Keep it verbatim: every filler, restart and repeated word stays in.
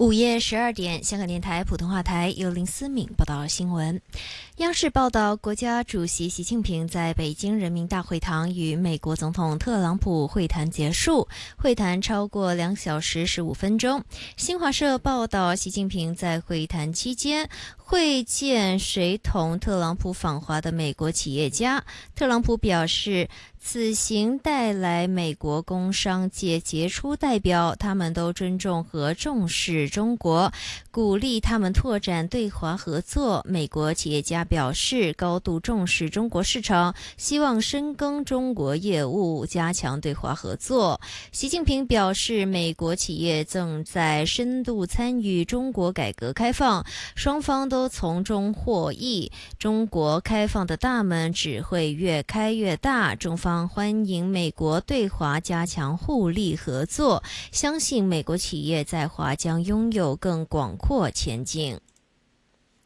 午夜十二点，香港电台普通话台由林思敏报道新闻。央视报道，国家主席习近平在北京人民大会堂与美国总统特朗普会谈结束，会谈超过两小时十五分钟。新华社报道，习近平在会谈期间会见随同特朗普访华的美国企业家。特朗普表示，此行带来美国工商界杰出代表，他们都尊重和重视中国，鼓励他们拓展对华合作。美国企业家表示，高度重视中国市场，希望深耕中国业务，加强对华合作。习近平表示，美国企业正在深度参与中国改革开放，双方都从中获益。中国开放的大门只会越开越大，中方欢迎美国对华加强互利合作，相信美国企业在华将拥有更广阔前景。